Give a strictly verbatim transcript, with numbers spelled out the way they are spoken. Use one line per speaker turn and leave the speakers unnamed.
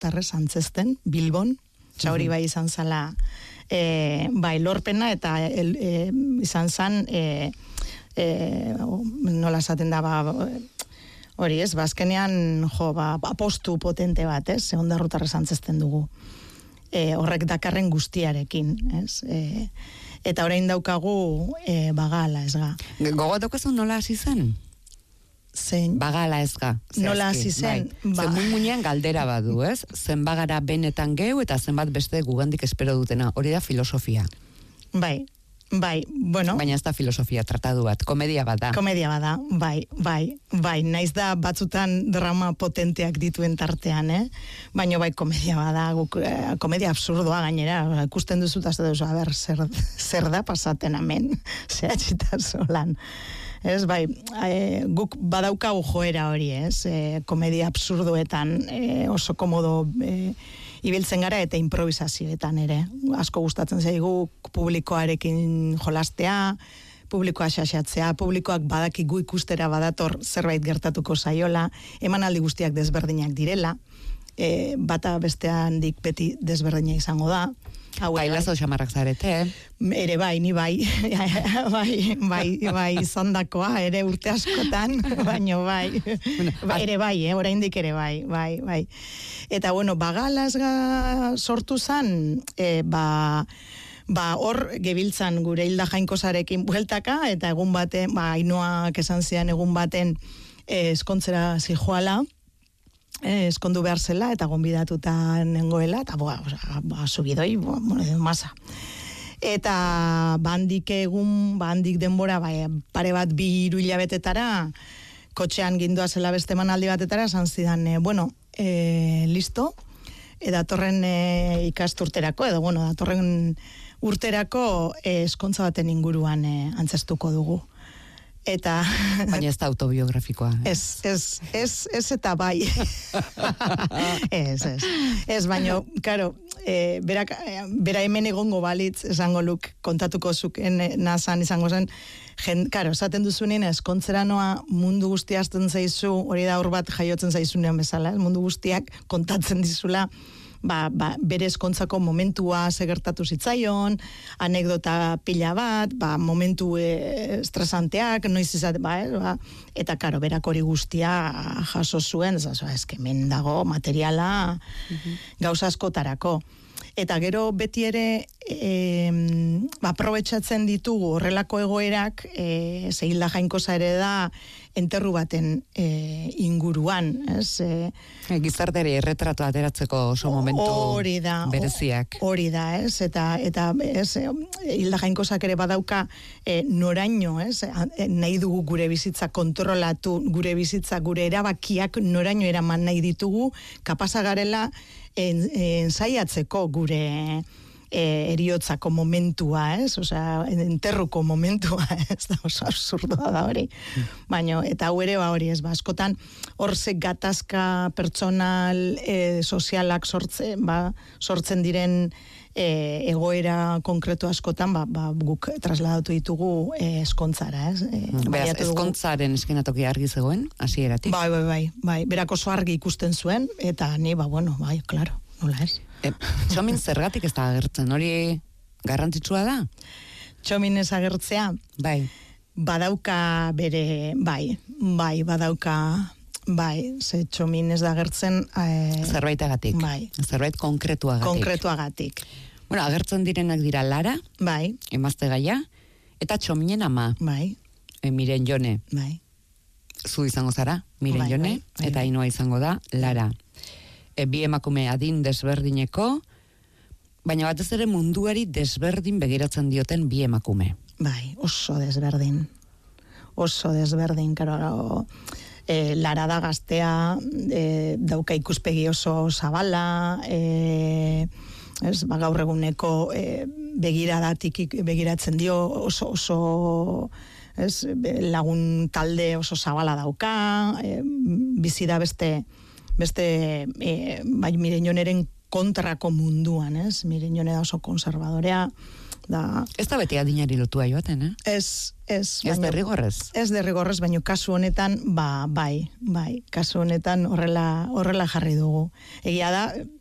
tarrez antzesten, Bilbon, eta hori bai izan zala, e, bai lorpena, eta el, e, izan zan, e, e, nola esaten da, ba, hori ez, bazkenean, jo, ba, apostu potente bat, ez, ondarrutarrez antzesten dugu. E, horrek dakarren guztiarekin, ez, e, eta orain daukagu e, bagala, ez ga.
Gogotokazu nola hasi zen?
Zein?
Bagala ez ga.
Nola hasi zen?
Bai. Zen muy muinean galdera badu, ez? Zen bagara benetan geu eta zenbat beste gugandik espero dutena. Hori da filosofia.
Bai, bai, bueno.
Baina ez da filosofia tratadu bat, komedia bat da.
Komedia bat da, bai, bai, bai. Naiz da batzutan drama potenteak dituen tartean, eh? Baina bai komedia bat da, guk, eh, komedia absurdoa gainera, ikusten duzut azte duzu, a ber, zer, zer da pasaten hemen, zehatxita solan. Ez, bai, e, guk badaukagu joera hori, ez, e, komedia absurdoetan e, oso komodo e, ibiltzen gara eta improvisazioetan ere. Asko gustatzen zaigu publikoarekin jolastea, publikoa xaxatzea, publikoak badaki gu ikustera badator zerbait gertatuko zaiola, emanaldi guztiak desberdinak direla, e, bata besteandik beti desberdina izango da.
Bailazo xamarrak zarete, eh?
Ere bai, ni bai, bai, bai, bai, izandakoa, ere urte askotan, baino bai, bueno, ere bai, eh, oraindik ere bai, bai, bai. Eta bueno, bagalazga sortu zan, e, ba, ba, hor gebiltzan gure Hilda Jainkosarekin bueltaka, eta egun baten, ba, Ainoak esan zian egun baten e, eskontzera zijoala, Eh, eskondu behar zela eta gonbidatuta nengoela eta boa, ba, subidoi, bueno, masa. Eta bandik egun, bandik denbora, ba, pare bat bi hiru hilabetetara, kotxean gindoa zela beste manaldi batetara, esan zidan, eh, bueno, eh, listo, eta datorren eh, ikasturterako, edo, bueno, datorren urterako eh, eskontza baten inguruan eh, antzestuko dugu. Eta
baina ez da autobiografikoa.
Ez, ez, ez, ez eta bai. Ez, ez. Ez, baina, karo, e, bera, bera hemen egongo balitz, esango luk, kontatuko zuken nazan izango zen, jen, karo, esaten duzunin, eskontzera noa mundu guztiazten zaizu, hori da hor bat jaiotzen zaizunean bezala, mundu guztiak kontatzen dizula, Ba, ba, bere eskontzako momentua segertatu zitzaion, anekdota pila bat, ba, momentu e, estresanteak, noiz izate, ba, eh, ba, eta karo, berak hori guztia jaso zuen, ez da, eskemen dago materiala uh-huh. gauza askotarako. Eta gero beti ere e, ba, aprobetxatzen ditugu horrelako egoerak, e, ze Hilda Jainkosa ere da enterru baten e, inguruan, ez? E,
Gizarteri erretratu ateratzeko oso momentu
hori da,
bereziak.
Hori da, ez? Eta, eta ez, Hilda Jainkosak ere badauka e, noraino, ez? Nahi dugu gure bizitza kontrolatu, gure bizitza, gure erabakiak noraino eraman nahi ditugu, kapasa garela ensaiatzeko gure e, eriotzako momentua, ez? Osea, enterruko momentua, ez da, oso absurdoa da hori. Baina, eta hau ere, ba hori, ez, ba, askotan, hor ze gatazka pertsonal, e, sozialak sortzen, ba, sortzen diren e, egoera konkretu askotan, ba, ba, guk trasladatu ditugu e, eskontzara, ez? E,
Beraz, eskontzaren eskenatoki argi zegoen, hasieratik?
Bai, bai, bai, bai, berak oso argi ikusten zuen, eta ni, ba, bueno, bai, claro, nola ez?
E, txomin zergatik ez da agertzen, hori garrantzitsua da?
Txomin ez agertzea?
Bai.
Badauka bere, bai, bai, badauka, bai, ze txomin ez da agertzen... E,
Zerbaitagatik.
Bai.
Zerbait konkretuagatik.
Konkretuagatik.
Bueno, agertzen direnak dira Lara,
bai,
emazte gaia, eta txominen ama,
bai,
e, Miren Jone.
bai.
Zu izango zara, Miren
Bai,
Jone,
bai, bai,
eta
bai.
Ainoa izango da, Lara. E, bi emakume adin desberdineko, baina batez ere munduari desberdin begiratzen dioten bi emakume.
Bai, oso desberdin. Oso desberdin, karo, e, Lara da gaztea, e, dauka ikuspegi oso zabala, e, ez, ba, gaur eguneko e, begiradatik begiratzen dio oso, oso ez, lagun talde oso zabala dauka, e, bizi da beste, beste e, bai, Miren Joneren kontrako munduan, ez? Miren Jone da oso konservadorea, Da,
ez da beti adinari lotua joaten, eh?
Ez, ez.
Ez derrigorrez.
Ez derrigorrez, baina kasu honetan, ba, bai, bai, kasu honetan horrela, horrela jarri dugu. Egia da,